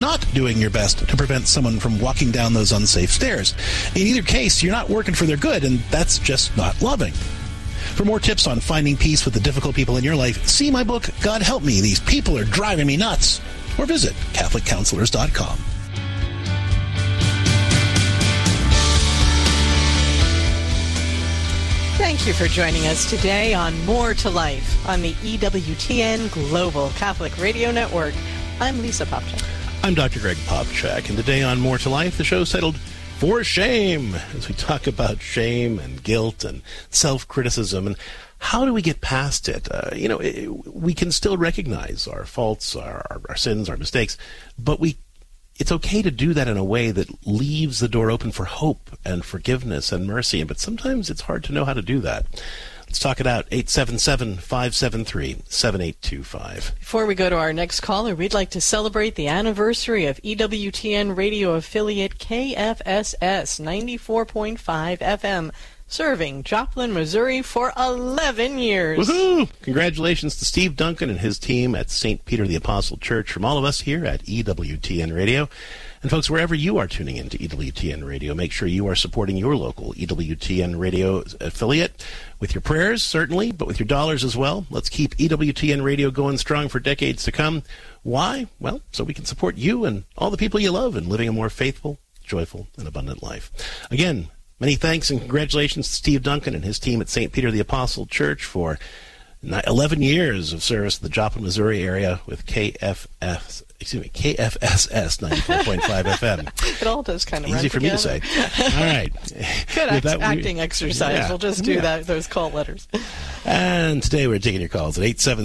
not doing your best to prevent someone from walking down those unsafe stairs. In either case, you're not working for their good, and that's just not loving. For more tips on finding peace with the difficult people in your life, see my book, God Help Me, These People Are Driving Me Nuts, or visit CatholicCounselors.com. Thank you for joining us today on More to Life on the EWTN Global Catholic Radio Network. I'm Lisa Popchak. I'm Dr. Greg Popchak, and today on More to Life, the show is titled For Shame, as we talk about shame and guilt and self-criticism and how do we get past it. We can still recognize our faults, our sins, our mistakes, but it's okay to do that in a way that leaves the door open for hope and forgiveness and mercy. But sometimes it's hard to know how to do that. Let's talk it out. 877-573-7825. Before we go to our next caller, we'd like to celebrate the anniversary of EWTN radio affiliate KFSS 94.5 FM, serving Joplin, Missouri for 11 years. Woohoo! Congratulations to Steve Duncan and his team at St. Peter the Apostle Church from all of us here at EWTN Radio. And folks, wherever you are tuning into EWTN Radio, make sure you are supporting your local EWTN Radio affiliate with your prayers, certainly, but with your dollars as well. Let's keep EWTN Radio going strong for decades to come. Why? Well, so we can support you and all the people you love in living a more faithful, joyful, and abundant life. Again, many thanks and congratulations to Steve Duncan and his team at St. Peter the Apostle Church for 11 years of service in the Joplin, Missouri area with KFSS 94.5 FM. It all does kind of easy for together. Me to say. All right. Good acting exercise. Yeah. We'll just do those call letters. And today we're taking your calls at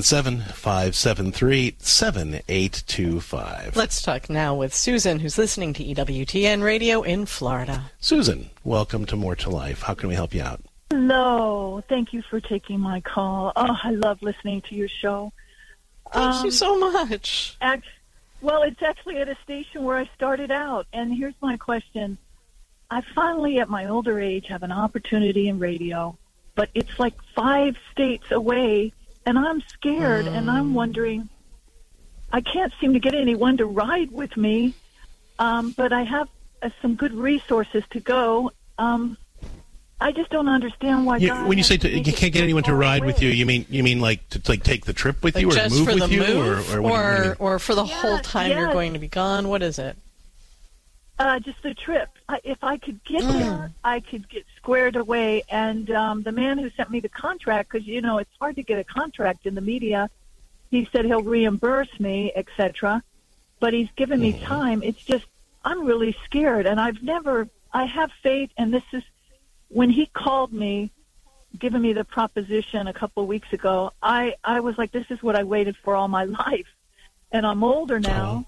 877-573-7825. Let's talk now with Susan, who's listening to EWTN Radio in Florida. Susan, welcome to More to Life. How can we help you out? Hello. Thank you for taking my call. Oh, I love listening to your show. Thank you so much. Well, it's actually at a station where I started out, and here's my question. I finally, at my older age, have an opportunity in radio, but it's like 5 states away, and I'm scared, and I'm wondering, I can't seem to get anyone to ride with me, but I have some good resources to go. I just don't understand why. When you say you can't get anyone to ride with you, you mean like to take the trip with you, or just move for with the you, move, or for the whole time you're going to be gone? What is it? Just the trip. If I could get there, I could get squared away. And the man who sent me the contract, because it's hard to get a contract in the media, he said he'll reimburse me, etc. But he's given me time. It's just I'm really scared, and I have faith, and this is. When he called me, giving me the proposition a couple of weeks ago, I was like, this is what I waited for all my life. And I'm older now.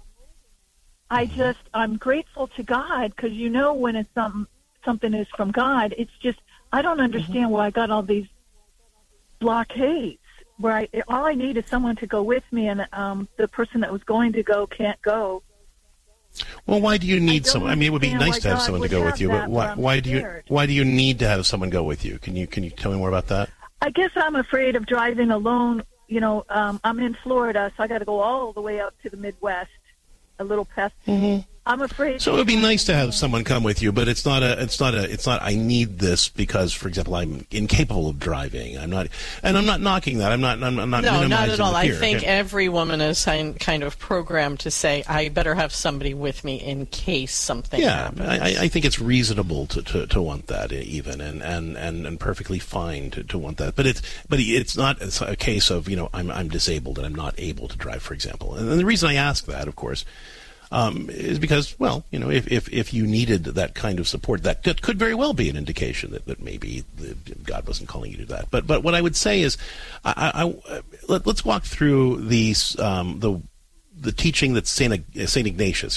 I'm grateful to God, because when it's something is from God, it's just, I don't understand why I got all these blockades where all I need is someone to go with me, and the person that was going to go can't go. Well, why do you need someone? I mean, it would be nice to have someone to go with you, but why do you need to have someone go with you? Can you tell me more about that? I guess I'm afraid of driving alone. I'm in Florida, so I got to go all the way up to the Midwest, a little past. I'm afraid. So it would be nice to have someone come with you, but it's not. I need this because, for example, I'm incapable of driving. I'm not knocking that. I'm not. No, not at all. I think every woman is kind of programmed to say, "I better have somebody with me in case something happens." I think it's reasonable to want that, even, and perfectly fine to want that. But it's not a case of I'm disabled and I'm not able to drive, for example. And the reason I ask that, of course. Is because, if you needed that kind of support, that could very well be an indication that maybe God wasn't calling you to that. But what I would say is, let's walk through these the teaching that Saint Ignatius,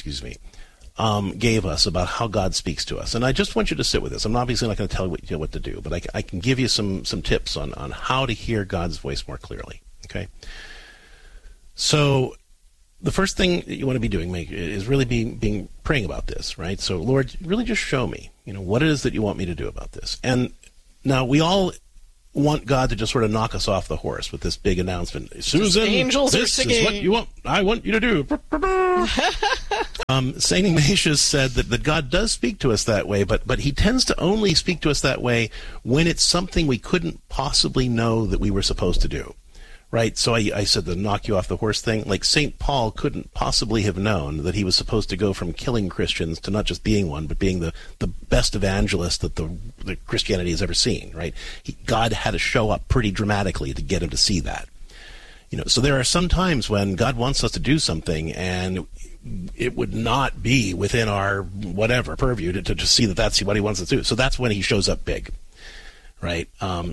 gave us about how God speaks to us. And I just want you to sit with this. I'm obviously not going to tell you what to do, but I can give you some tips on how to hear God's voice more clearly. Okay, so. The first thing that you want to be doing is really being praying about this, right? So, Lord, really just show me, what it is that you want me to do about this. And now we all want God to just sort of knock us off the horse with this big announcement. Susan, angels this are singing. is what I want you to do. St. Ignatius said that God does speak to us that way, but he tends to only speak to us that way when it's something we couldn't possibly know that we were supposed to do. Right? So I said the knock you off the horse thing. Like St. Paul couldn't possibly have known that he was supposed to go from killing Christians to not just being one, but being the best evangelist that the Christianity has ever seen. Right? God had to show up pretty dramatically to get him to see that. So there are some times when God wants us to do something, and it would not be within our whatever purview to see that that's what he wants us to do. So that's when he shows up big. Right,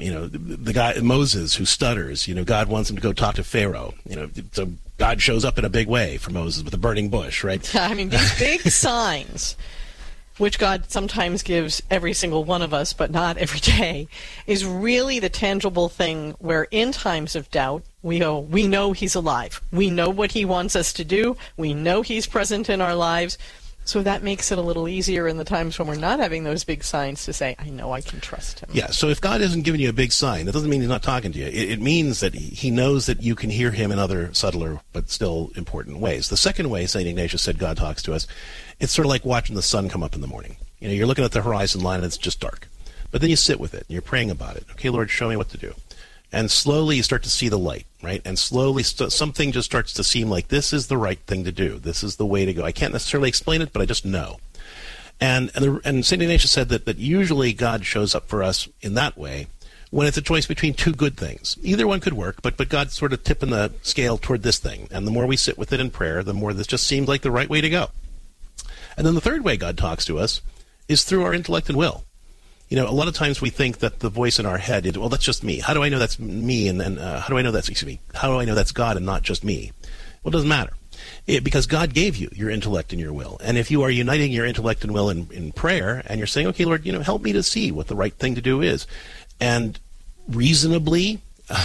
the guy Moses who stutters. God wants him to go talk to Pharaoh. So God shows up in a big way for Moses with a burning bush. Right. I mean, these big signs, which God sometimes gives every single one of us, but not every day, is really the tangible thing where, in times of doubt, we know He's alive. We know what He wants us to do. We know He's present in our lives. So that makes it a little easier in the times when we're not having those big signs to say, I know I can trust Him. Yeah, so if God isn't giving you a big sign, that doesn't mean He's not talking to you. It means that He knows that you can hear Him in other subtler but still important ways. The second way St. Ignatius said God talks to us, it's sort of like watching the sun come up in the morning. You're looking at the horizon line and it's just dark. But then you sit with it and you're praying about it. Okay, Lord, show me what to do. And slowly you start to see the light, right? And slowly something just starts to seem like this is the right thing to do. This is the way to go. I can't necessarily explain it, but I just know. And St. Ignatius said that usually God shows up for us in that way when it's a choice between two good things. Either one could work, but God's sort of tipping the scale toward this thing. And the more we sit with it in prayer, the more this just seems like the right way to go. And then the third way God talks to us is through our intellect and will. A lot of times we think that the voice in our head is, well, that's just me. How do I know that's me? And how do I know that's God and not just me? Well, it doesn't matter. Because God gave you your intellect and your will. And if you are uniting your intellect and will in prayer, and you're saying, okay, Lord, help me to see what the right thing to do is. And reasonably,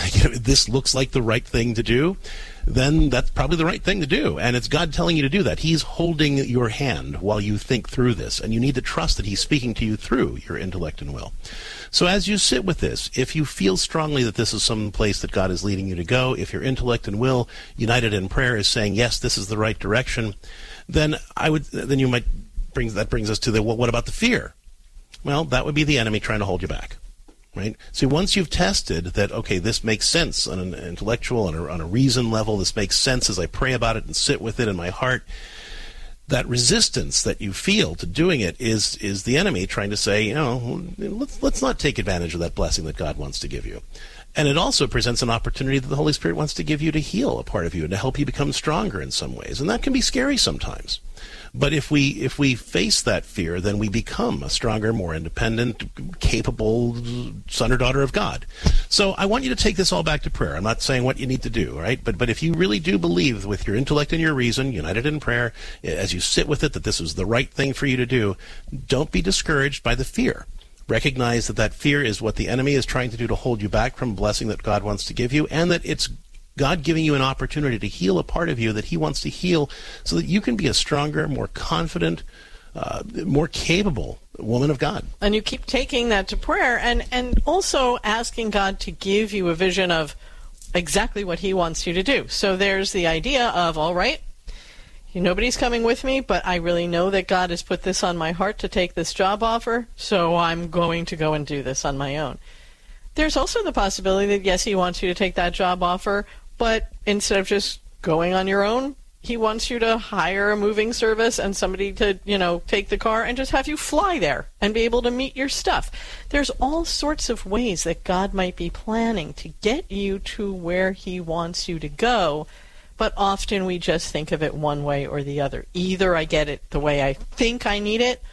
this looks like the right thing to do, then that's probably the right thing to do. And it's God telling you to do that. He's holding your hand while you think through this. And you need to trust that He's speaking to you through your intellect and will. So as you sit with this, if you feel strongly that this is some place that God is leading you to go, if your intellect and will united in prayer is saying, yes, this is the right direction, then you might brings us to what about the fear? Well, that would be the enemy trying to hold you back. Right? So once you've tested that, okay, this makes sense on an intellectual, on a reason level, this makes sense as I pray about it and sit with it in my heart, that resistance that you feel to doing it is the enemy trying to say, let's not take advantage of that blessing that God wants to give you. And it also presents an opportunity that the Holy Spirit wants to give you to heal a part of you and to help you become stronger in some ways. And that can be scary sometimes. But if we face that fear, then we become a stronger, more independent, capable son or daughter of God. So I want you to take this all back to prayer. I'm not saying what you need to do, right? But if you really do believe with your intellect and your reason, united in prayer, as you sit with it, that this is the right thing for you to do, don't be discouraged by the fear. Recognize that fear is what the enemy is trying to do to hold you back from a blessing that God wants to give you, and that it's God giving you an opportunity to heal a part of you that He wants to heal so that you can be a stronger, more confident, more capable woman of God. And you keep taking that to prayer and also asking God to give you a vision of exactly what He wants you to do. So there's the idea of, all right, nobody's coming with me, but I really know that God has put this on my heart to take this job offer, so I'm going to go and do this on my own. There's also the possibility that, yes, He wants you to take that job offer, but instead of just going on your own, He wants you to hire a moving service and somebody to, take the car and just have you fly there and be able to meet your stuff. There's all sorts of ways that God might be planning to get you to where He wants you to go, but often we just think of it one way or the other. Either I get it the way I think I need it,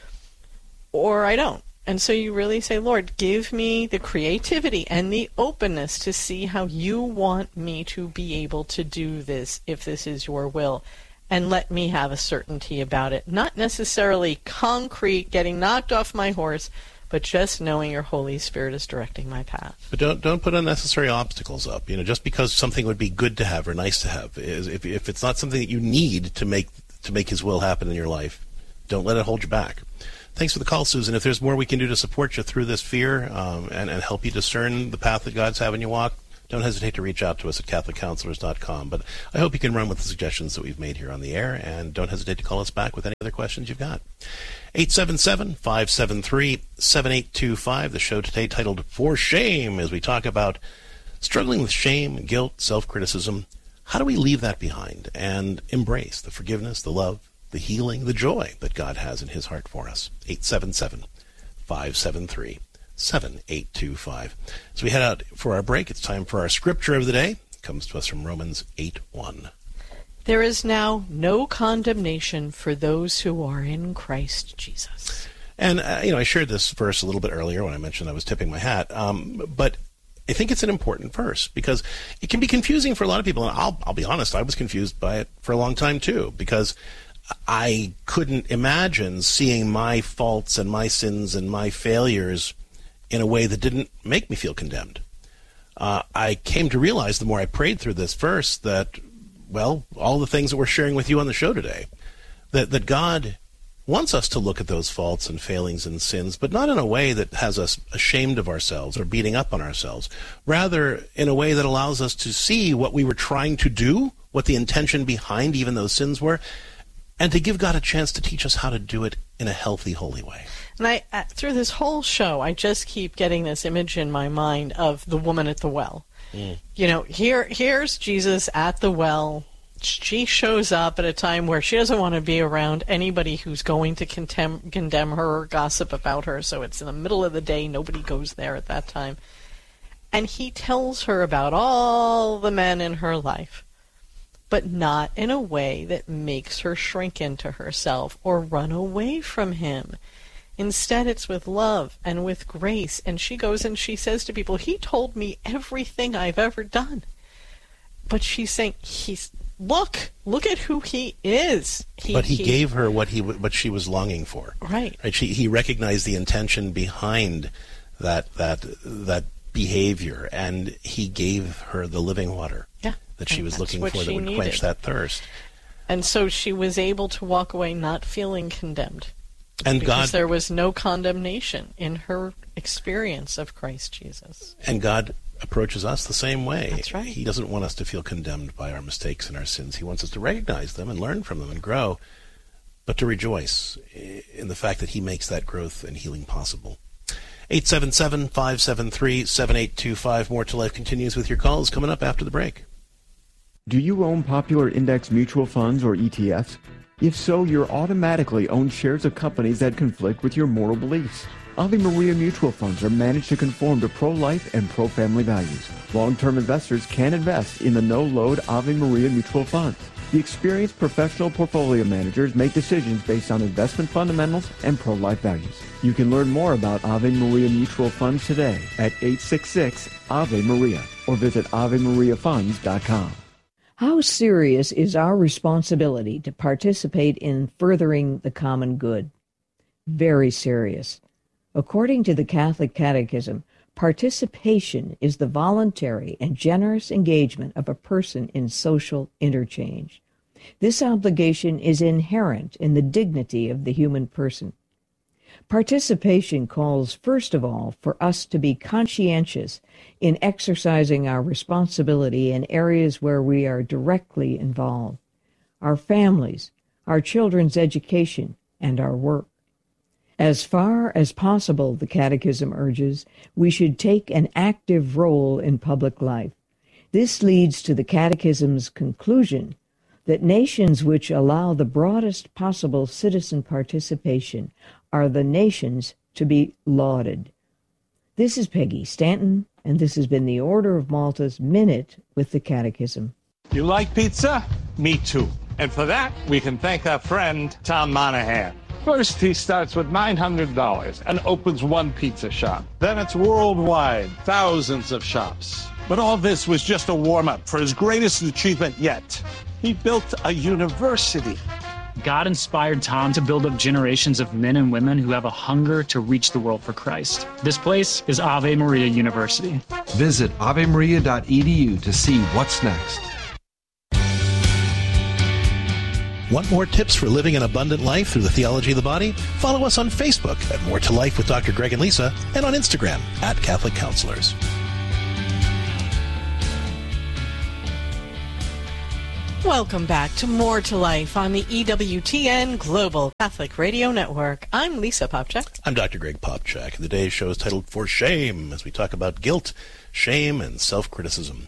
or I don't. And so you really say, Lord, give me the creativity and the openness to see how You want me to be able to do this, if this is Your will. And let me have a certainty about it. Not necessarily concrete, getting knocked off my horse, but just knowing Your Holy Spirit is directing my path. But don't put unnecessary obstacles up. Just because something would be good to have or nice to have, if it's not something that you need to make His will happen in your life, don't let it hold you back. Thanks for the call, Susan. If there's more we can do to support you through this fear and help you discern the path that God's having you walk, don't hesitate to reach out to us at CatholicCounselors.com. But I hope you can run with the suggestions that we've made here on the air, and don't hesitate to call us back with any other questions you've got. 877-573-7825. The show today titled For Shame, as we talk about struggling with shame, guilt, self-criticism. How do we leave that behind and embrace the forgiveness, the love, the healing, the joy that God has in his heart for us? 877-573-7825. As we head out for our break, it's time for our scripture of the day. It comes to us from Romans 8:1. There is now no condemnation for those who are in Christ Jesus. And, I shared this verse a little bit earlier when I mentioned I was tipping my hat. But I think it's an important verse because it can be confusing for a lot of people. And I'll be honest, I was confused by it for a long time too, because I couldn't imagine seeing my faults and my sins and my failures in a way that didn't make me feel condemned. I came to realize the more I prayed through this verse that, well, all the things that we're sharing with you on the show today, that God wants us to look at those faults and failings and sins, but not in a way that has us ashamed of ourselves or beating up on ourselves. Rather, in a way that allows us to see what we were trying to do, what the intention behind even those sins were, and to give God a chance to teach us how to do it in a healthy, holy way. And I through this whole show, I just keep getting this image in my mind of the woman at the well. Here's Jesus at the well. She shows up at a time where she doesn't want to be around anybody who's going to condemn her or gossip about her. So it's in the middle of the day. Nobody goes there at that time. And he tells her about all the men in her life, but not in a way that makes her shrink into herself or run away from him. Instead, it's with love and with grace. And she goes and she says to people, he told me everything I've ever done. But she's saying, Look at who he is. He gave her what she was longing for. Right. He recognized the intention behind that behavior, and he gave her the living water that she was looking for that would quench that thirst. And so she was able to walk away not feeling condemned. And because there was no condemnation in her experience of Christ Jesus. And God approaches us the same way. That's right. He doesn't want us to feel condemned by our mistakes and our sins. He wants us to recognize them and learn from them and grow, but to rejoice in the fact that he makes that growth and healing possible. 877-573-7825. More to Life continues with your calls coming up after the break. Do you own popular index mutual funds or ETFs? If so, you're automatically own shares of companies that conflict with your moral beliefs. Ave Maria mutual funds are managed to conform to pro-life and pro-family values. Long-term investors can invest in the no-load Ave Maria mutual funds. The experienced professional portfolio managers make decisions based on investment fundamentals and pro-life values. You can learn more about Ave Maria mutual funds today at 866-AVE-MARIA or visit AveMariaFunds.com. How serious is our responsibility to participate in furthering the common good? Very serious. According to the Catholic Catechism, participation is the voluntary and generous engagement of a person in social interchange. This obligation is inherent in the dignity of the human person. Participation calls, first of all, for us to be conscientious in exercising our responsibility in areas where we are directly involved: our families, our children's education, and our work. As far as possible, the Catechism urges, we should take an active role in public life. This leads to the Catechism's conclusion that nations which allow the broadest possible citizen participation are the nations to be lauded. This is Peggy Stanton, and this has been the Order of Malta's Minute with the Catechism. You like pizza? Me too. And for that, we can thank our friend, Tom Monahan. First, he starts with $900 and opens one pizza shop. Then it's worldwide, thousands of shops. But all this was just a warm-up for his greatest achievement yet. He built a university. God inspired Tom to build up generations of men and women who have a hunger to reach the world for Christ. This place is Ave Maria University. Visit avemaria.edu to see what's next. Want more tips for living an abundant life through the theology of the body? Follow us on Facebook at More to Life with Dr. Greg and Lisa, and on Instagram at Catholic Counselors. Welcome back to More to Life on the EWTN Global Catholic Radio Network. I'm Lisa Popchak. I'm Dr. Greg Popchak. Today's show is titled For Shame, as we talk about guilt, shame, and self-criticism.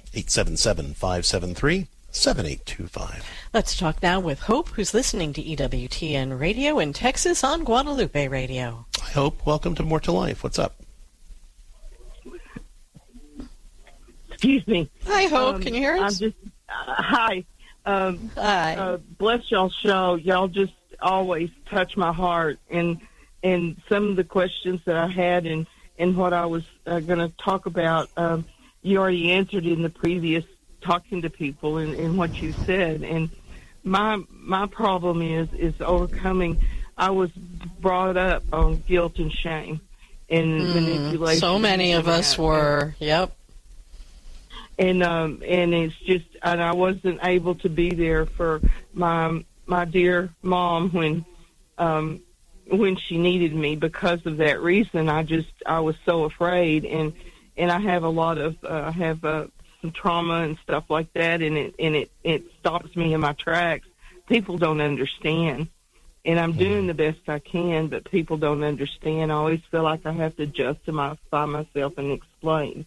877-573-7825. Let's talk now with Hope, who's listening to EWTN Radio in Texas on Guadalupe Radio. Hi, Hope. Welcome to More to Life. What's up? Excuse me. Hi, Hope. Can you hear us? Hi. Hi. Bless y'all's show. Y'all just always touch my heart. And some of the questions that I had and what I was going to talk about, you already answered in the previous talking to people and what you said. And my problem is overcoming. I was brought up on guilt and shame and manipulation. So many of us were. Yep. And it's just, and I wasn't able to be there for my dear mom when she needed me because of that reason. I was so afraid, and I have a lot of some trauma and stuff like that, and it stops me in my tracks. People don't understand, and I'm doing the best I can, but people don't understand. I always feel like I have to justify myself and explain,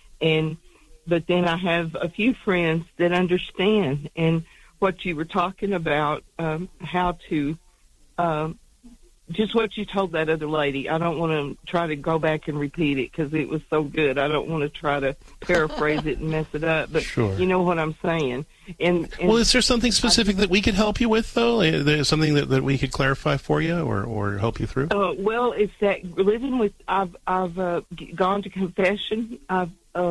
But then I have a few friends that understand. And what you were talking about, how to, just what you told that other lady. I don't want to try to go back and repeat it because it was so good. I don't want to try to paraphrase it and mess it up. But sure. You know what I'm saying. And well, is there something specific that we could help you with, though? There's something that we could clarify for you or help you through? Well, it's that living with, I've gone to confession. I've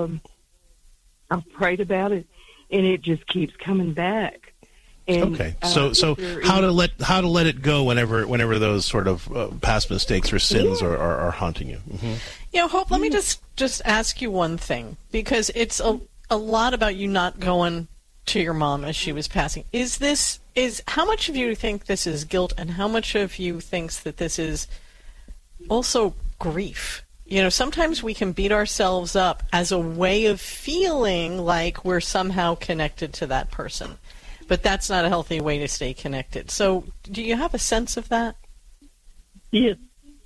prayed about it, and it just keeps coming back. And, okay, so how to let it go whenever those sort of past mistakes or sins are haunting you. Mm-hmm. Hope. Let me just ask you one thing, because it's a lot about you not going to your mom as she was passing. How much of you think this is guilt, and how much of you thinks that this is also grief? Sometimes we can beat ourselves up as a way of feeling like we're somehow connected to that person. But that's not a healthy way to stay connected. So do you have a sense of that? Yes.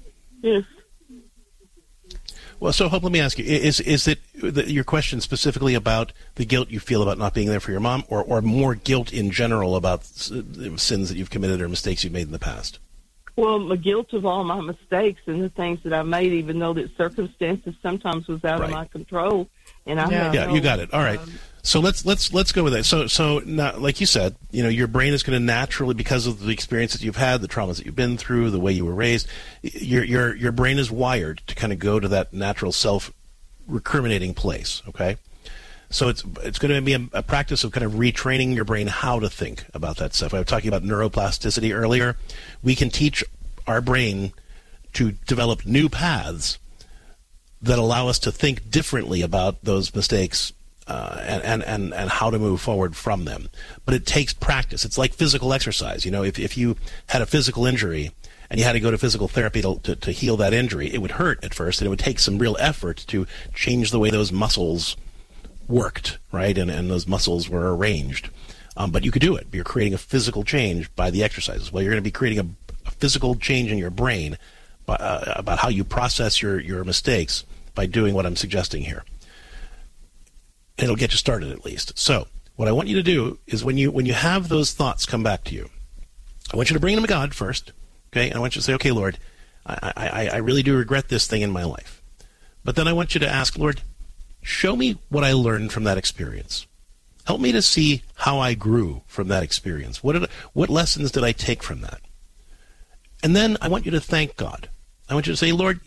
Well, so Hope, let me ask you, is it your question specifically about the guilt you feel about not being there for your mom, or more guilt in general about sins that you've committed or mistakes you've made in the past? Well, the guilt of all my mistakes and the things that I made, even though that circumstances sometimes was out of my control, and you got it. All right. So let's go with that. So now, like you said, your brain is going to naturally, because of the experiences you've had, the traumas that you've been through, the way you were raised, your brain is wired to kind of go to that natural self-recriminating place. Okay. So it's going to be a practice of kind of retraining your brain how to think about that stuff. I was talking about neuroplasticity earlier. We can teach our brain to develop new paths that allow us to think differently about those mistakes and how to move forward from them. But it takes practice. It's like physical exercise. If you had a physical injury and you had to go to physical therapy to heal that injury, it would hurt at first, and it would take some real effort to change the way those muscles worked, right? And those muscles were arranged. But you could do it. You're creating a physical change by the exercises. Well, you're going to be creating a physical change in your brain about how you process your mistakes by doing what I'm suggesting here. It'll get you started at least. So what I want you to do is when you have those thoughts come back to you, I want you to bring them to God first, okay? And I want you to say, okay, Lord, I really do regret this thing in my life. But then I want you to ask, Lord, show me what I learned from that experience. Help me to see how I grew from that experience. What lessons did I take from that? And then I want you to thank God. I want you to say, Lord,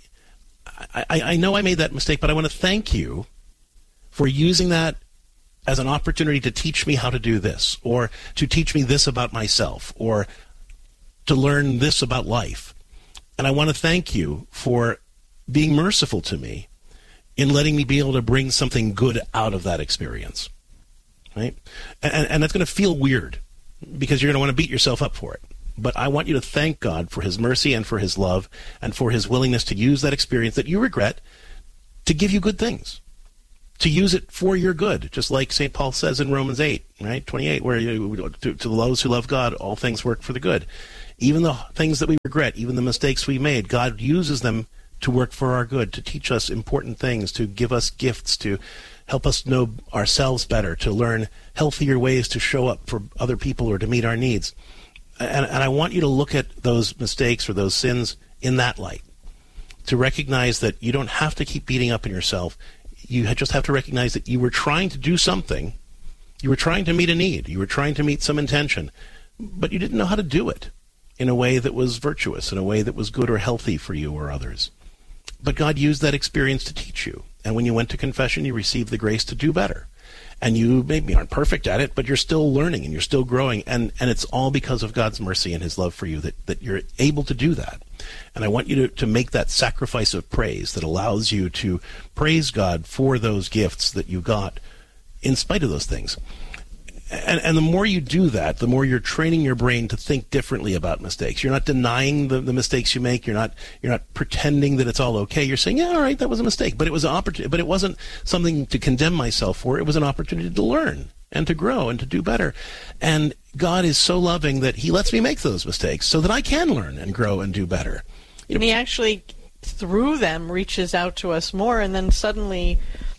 I know I made that mistake, but I want to thank you for using that as an opportunity to teach me how to do this, or to teach me this about myself, or to learn this about life. And I want to thank you for being merciful to me in letting me be able to bring something good out of that experience, right? And that's going to feel weird, because you're going to want to beat yourself up for it. But I want you to thank God for his mercy and for his love and for his willingness to use that experience that you regret to give you good things, to use it for your good, just like St. Paul says in Romans 8, right, 28, where to those who love God, all things work for the good. Even the things that we regret, even the mistakes we made, God uses them to work for our good, to teach us important things, to give us gifts, to help us know ourselves better, to learn healthier ways to show up for other people or to meet our needs. And I want you to look at those mistakes or those sins in that light, to recognize that you don't have to keep beating up on yourself. You just have to recognize that you were trying to do something. You were trying to meet a need. You were trying to meet some intention, but you didn't know how to do it in a way that was virtuous, in a way that was good or healthy for you or others. But God used that experience to teach you. And when you went to confession, you received the grace to do better. And you maybe aren't perfect at it, but you're still learning and you're still growing. And it's all because of God's mercy and his love for you that you're able to do that. And I want you to make that sacrifice of praise that allows you to praise God for those gifts that you got in spite of those things. And the more you do that, the more you're training your brain to think differently about mistakes. You're not denying the mistakes you make. You're not pretending that it's all okay. You're saying, yeah, all right, that was a mistake, but it was an opportunity. But it wasn't something to condemn myself for. It was an opportunity to learn and to grow and to do better. And God is so loving that he lets me make those mistakes so that I can learn and grow and do better. And he actually, through them, reaches out to us more, and then suddenly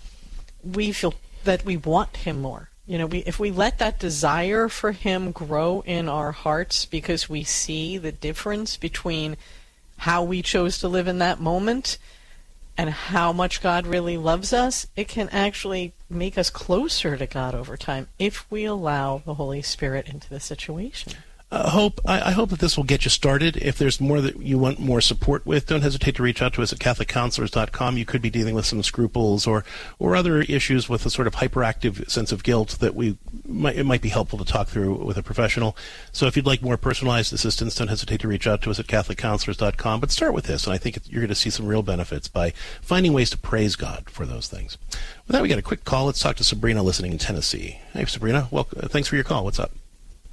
we feel that we want him more. You know, if we let that desire for him grow in our hearts because we see the difference between how we chose to live in that moment and how much God really loves us, it can actually make us closer to God over time if we allow the Holy Spirit into the situation. I hope that this will get you started. If there's more that you want more support with, don't hesitate to reach out to us at CatholicCounselors.com. You could be dealing with some scruples or other issues with a sort of hyperactive sense of guilt that it might be helpful to talk through with a professional. So if you'd like more personalized assistance, don't hesitate to reach out to us at CatholicCounselors.com. But start with this, and I think you're going to see some real benefits by finding ways to praise God for those things. With that, we got a quick call. Let's talk to Sabrina listening in Tennessee. Hey, Sabrina. Welcome. Thanks for your call. What's up?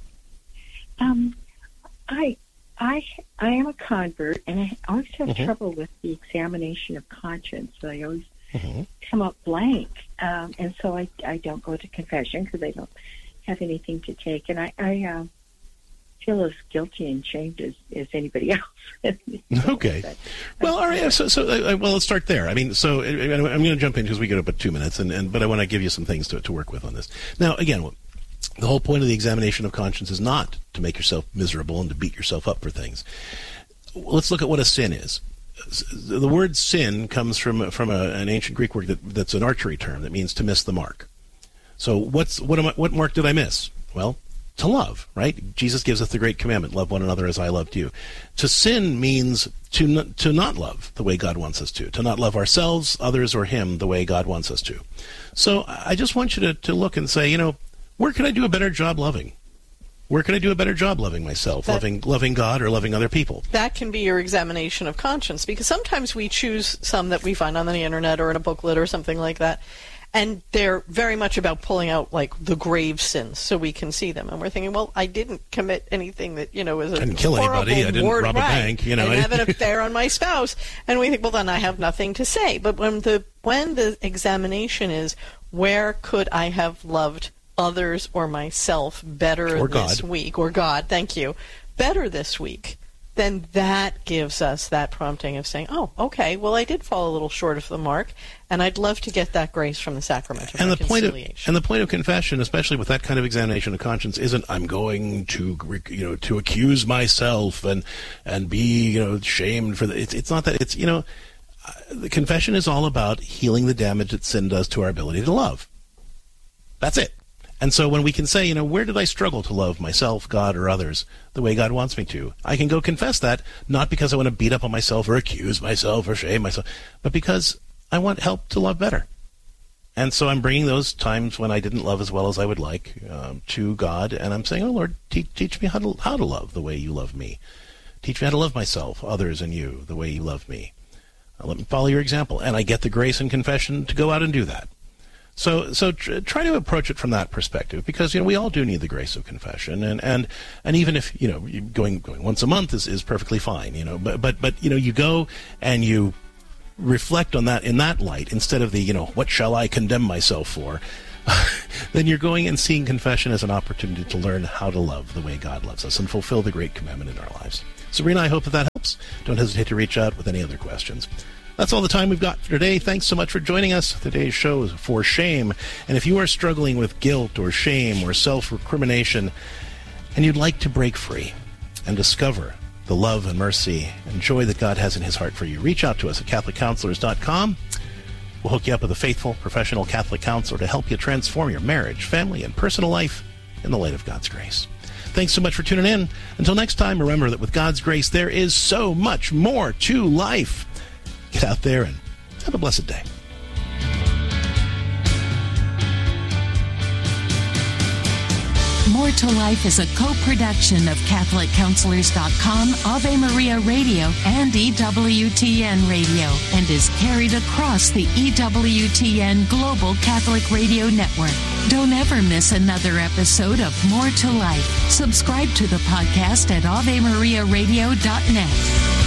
I am a convert, and I always have trouble with the examination of conscience. So I always come up blank, and so I don't go to confession because I don't have anything to take, and I feel as guilty and shamed as anybody else. Okay. Well, all right. So let's start there. I mean, so I'm going to jump in because we got about 2 minutes, but I want to give you some things to work with on this. Now, again, the whole point of the examination of conscience is not to make yourself miserable and to beat yourself up for things. Let's look at what a sin is. The word sin comes from an ancient Greek word that's an archery term that means to miss the mark. So what mark did I miss? Well, to love, right? Jesus gives us the great commandment, love one another as I loved you. To sin means to not love the way God wants us to not love ourselves, others, or him the way God wants us to. So I just want you to look and say, where can I do a better job loving? Where can I do a better job loving myself, loving God or loving other people? That can be your examination of conscience, because sometimes we choose some that we find on the internet or in a booklet or something like that, and they're very much about pulling out like the grave sins so we can see them. And we're thinking, well, I didn't commit anything that, was a I didn't kill anybody. I didn't rob a bank. I didn't have an affair on my spouse. And we think, well, then I have nothing to say. But when the examination is, where could I have loved others or myself better this week, or God, thank you, better this week, then that gives us that prompting of saying, oh, okay, well, I did fall a little short of the mark, and I'd love to get that grace from the sacrament of reconciliation. The point of confession, especially with that kind of examination of conscience, isn't I'm going to accuse myself and be shamed for that. It's not that. It's the confession is all about healing the damage that sin does to our ability to love. That's it. And so when we can say, where did I struggle to love myself, God, or others the way God wants me to? I can go confess that, not because I want to beat up on myself or accuse myself or shame myself, but because I want help to love better. And so I'm bringing those times when I didn't love as well as I would like to God, and I'm saying, oh, Lord, teach me how to love the way you love me. Teach me how to love myself, others, and you the way you love me. Let me follow your example. And I get the grace and confession to go out and do that. So try to approach it from that perspective, because we all do need the grace of confession, and even if going once a month is perfectly fine, but you go and you reflect on that in that light instead of the what shall I condemn myself for. Then you're going and seeing confession as an opportunity to learn how to love the way God loves us and fulfill the great commandment in our lives. Sabrina, I hope that helps. Don't hesitate to reach out with any other questions. That's all the time we've got for today. Thanks so much for joining us. Today's show is For Shame. And if you are struggling with guilt or shame or self-recrimination, and you'd like to break free and discover the love and mercy and joy that God has in his heart for you, reach out to us at CatholicCounselors.com. We'll hook you up with a faithful, professional Catholic counselor to help you transform your marriage, family, and personal life in the light of God's grace. Thanks so much for tuning in. Until next time, remember that with God's grace, there is so much more to life. Get out there and have a blessed day. More to Life is a co-production of CatholicCounselors.com, Ave Maria Radio, and EWTN Radio, and is carried across the EWTN Global Catholic Radio Network. Don't ever miss another episode of More to Life. Subscribe to the podcast at AveMariaRadio.net.